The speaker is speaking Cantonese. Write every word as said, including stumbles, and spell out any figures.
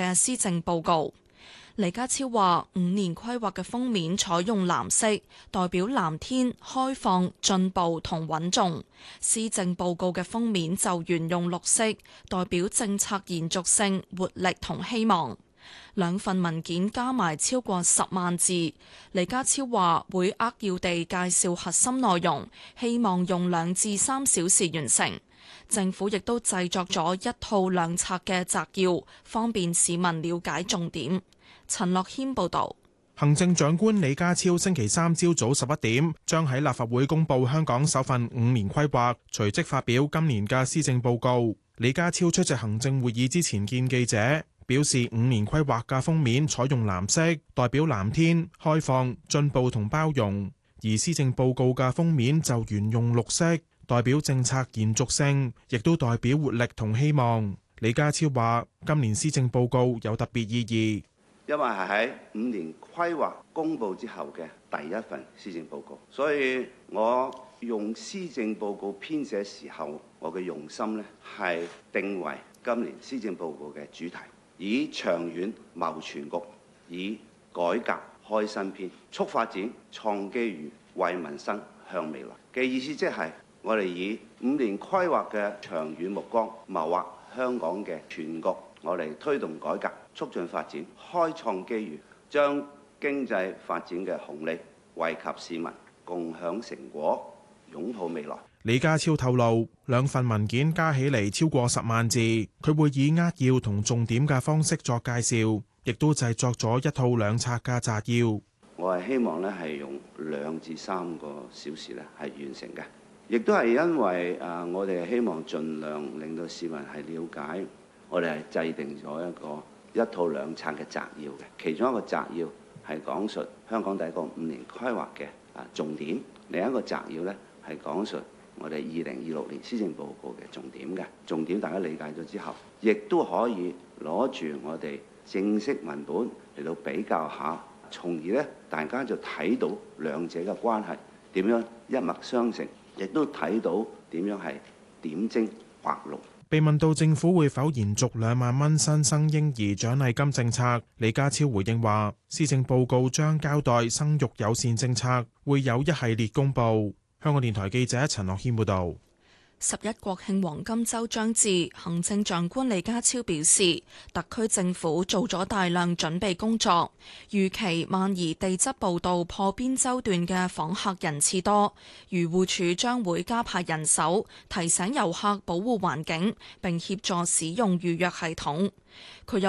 嘅施政報告。李家超話：五年規劃嘅封面採用藍色，代表藍天、開放、進步同穩重；施政報告嘅封面就沿用綠色，代表政策延續性、活力同希望。兩份文件加埋超過十萬字，李家超話會扼要地介紹核心內容，希望用兩至三小時完成。政府亦都製作咗一套兩冊嘅摘要，方便市民了解重點。陳樂謙報道。 行政長官李家超星期三朝早十一點將喺立法會公布香港首份五年規劃，隨即發表今年嘅施政報告。李家超出席行政會議之前見記者，表示五年規劃嘅封面採用藍色，代表藍天、開放、進步同包容；而施政報告嘅封面就沿用綠色，代表政策延續性，亦都代表活力同希望。李家超話：今年施政報告有特別意義。 因為係喺五年規劃公布之後嘅第一份施政報告，所以我用施政報告編寫時候，我嘅用心呢係定為今年施政報告嘅主題，以長遠謀全局，以改革開新篇，促發展、創機遇、為民生向未來嘅意思，即係我哋以五年規劃嘅長遠目光，謀劃香港嘅全局。我哋推動改革，促進發展，開創機遇，將經濟發展嘅紅利惠及市民，共享成果，擁抱未來。 李家超透露，兩份文件加起嚟超過十萬字，佢會以扼要同重點嘅方式作介紹，亦都製作咗一套兩冊嘅摘要。 我係希望咧係用兩至三個小時咧係完成嘅，亦都係因為誒我哋希望盡量令到市民係了解。我哋係制定咗一個一套兩冊嘅摘要嘅，其中一個摘要係講述香港第一個五年規劃嘅啊重點，另一個摘要呢係講述我哋二零二六年施政報告嘅重點嘅重點。大家理解咗之後，亦都可以攞住我哋正式文本嚟到比較下，從而呢大家就睇到兩者嘅關係點樣一脈相承，亦都睇到點樣係點睛畫龍。 被問到政府會否延續兩萬蚊新生嬰兒獎勵金政策，李家超回應話：施政報告將交代生育友善政策，會有一系列公佈。香港電台記者陳樂軒報導。 十一國慶黃金週將至，行政長官李家超表示，特區政府做咗大量準備工作，預期萬宜地質步道破邊洲段嘅訪客人次多，漁護署將會加派人手，提醒遊客保護環境，並協助使用預約系統。佢又